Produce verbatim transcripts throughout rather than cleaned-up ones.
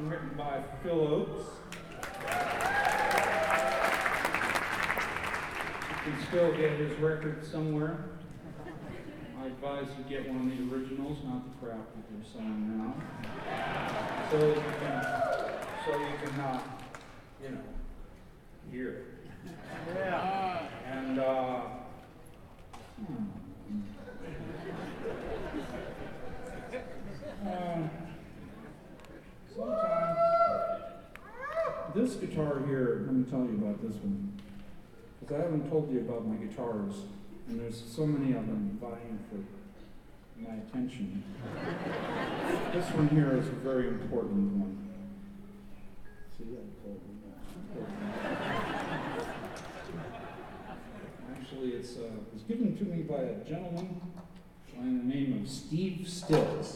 song written by Phil Oakes. You can still get his record somewhere. I advise you get one of the originals, not the crap that they're selling now. So you can, so you can not, you know, hear it. Yeah. And, uh, hmm. uh, sometimes, this guitar here, let me tell you about this one. Because I haven't told you about my guitars, and there's so many of them vying for my attention. This one here is a very important one. See, I told you that. Actually, it's, uh, it was given to me by a gentleman by the name of Steve Stills.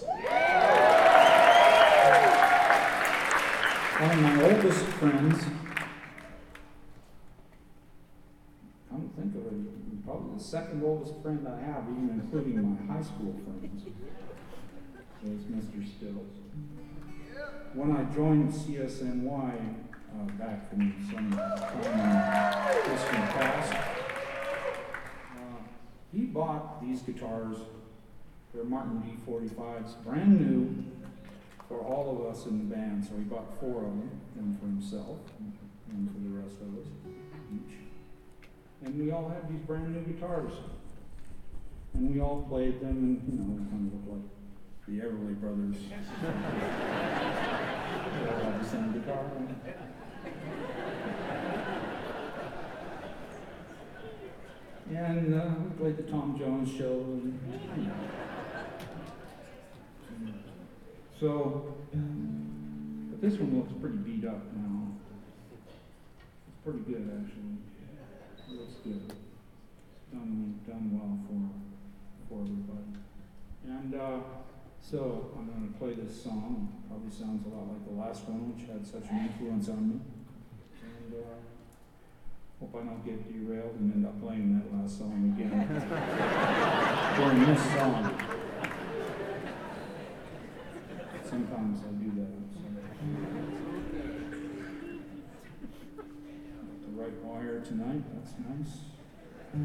One of my oldest friends. Come to think of it, probably the second oldest friend I have, even including my high school friends, was Mister Stills. When I joined C S N Y uh, back from some time in distant past, uh, he bought these guitars. They're Martin D forty-fives, brand new, for all of us in the band. So he bought four of them, one for himself and for the rest of us each. And we all had these brand new guitars. And we all played them, and you know, we kind of looked like the Everly Brothers. They all had the same guitar. And uh, we played the Tom Jones show. And, you know. So, but this one looks pretty beat up now. It's pretty good, actually. It looks good. It's done, done well for, for everybody. And uh, so, I'm going to play this song. It probably sounds a lot like the last one, which had such an influence on me. And uh, hope I don't get derailed and end up playing that last song again during this song. Sometimes I do that. So. The right wire tonight, that's nice.